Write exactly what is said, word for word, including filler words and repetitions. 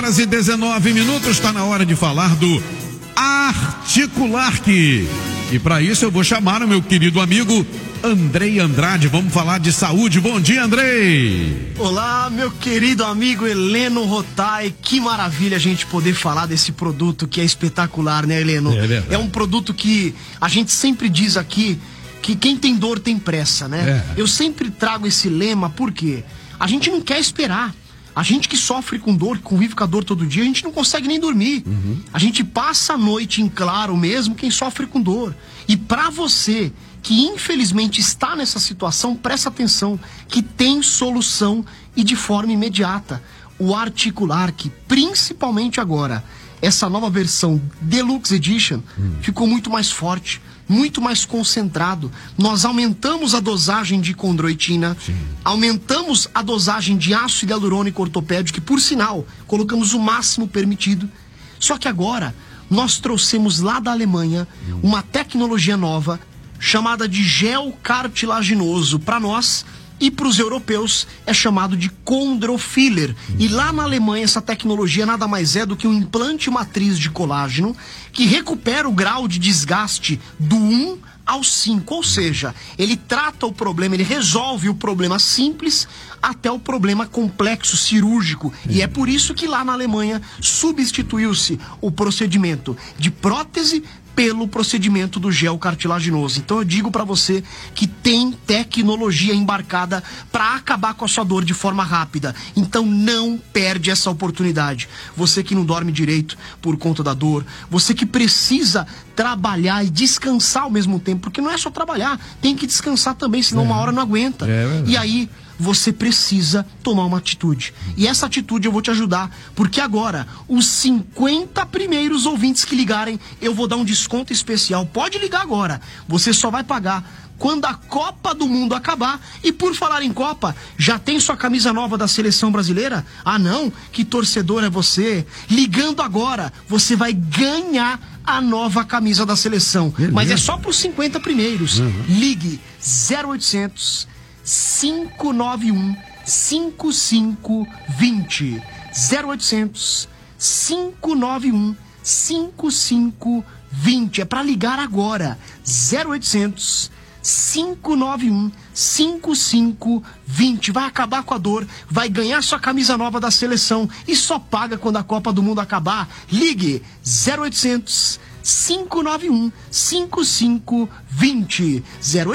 horas e dezenove minutos, está na hora de falar do Articularque. E para isso eu vou chamar o meu querido amigo Andrei Andrade. Vamos falar de saúde. Bom dia, Andrei. Olá, meu querido amigo Heleno Rotai. Que maravilha a gente poder falar desse produto que é espetacular, né, Heleno? É, é um produto que a gente sempre diz aqui que quem tem dor tem pressa, né? É. Eu sempre trago esse lema porque a gente não quer esperar. A gente que sofre com dor, que convive com a dor todo dia, a gente não consegue nem dormir. Uhum. A gente passa a noite em claro mesmo quem sofre com dor. E pra você que infelizmente está nessa situação, presta atenção, que tem solução e de forma imediata. O Articularque, principalmente agora, essa nova versão Deluxe Edition, hum. ficou muito mais forte, muito mais concentrado. Nós aumentamos a dosagem de condroitina, Sim. aumentamos a dosagem de ácido hialurônico ortopédico, que por sinal, colocamos o máximo permitido. Só que agora, nós trouxemos lá da Alemanha hum. uma tecnologia nova, chamada de gel cartilaginoso. Para nós e para os europeus é chamado de Chondrofiller. Hum. E lá na Alemanha essa tecnologia nada mais é do que um implante matriz de colágeno que recupera o grau de desgaste do um ao cinco. Ou seja, ele trata o problema, ele resolve o problema simples até o problema complexo, cirúrgico. Hum. E é por isso que lá na Alemanha substituiu-se o procedimento de prótese pelo procedimento do gel cartilaginoso. Então eu digo pra você que tem tecnologia embarcada pra acabar com a sua dor de forma rápida. Então não perde essa oportunidade. Você que não dorme direito por conta da dor, você que precisa trabalhar e descansar ao mesmo tempo, porque não é só trabalhar, tem que descansar também, senão é. uma hora não aguenta. É e aí você precisa tomar uma atitude. E essa atitude eu vou te ajudar, porque agora, os cinquenta primeiros ouvintes que ligarem, eu vou dar um desconto especial. Pode ligar agora. Você só vai pagar quando a Copa do Mundo acabar. E por falar em Copa, já tem sua camisa nova da seleção brasileira? Ah não? Que torcedor é você? Ligando agora, você vai ganhar a nova camisa da seleção. Beleza. Mas é só para os cinquenta primeiros. Uhum. Ligue zero oitocentos, cinco nove um, cinco cinco dois zero. zero oitocentos, cinco nove um, cinco cinco dois. É para ligar agora. zero oitocentos, cinco nove um, cinco cinco dois. Vai acabar com a dor, vai ganhar sua camisa nova da seleção e só paga quando a Copa do Mundo acabar. Ligue zero oitocentos, cinco nove um, cinco cinco dois zero.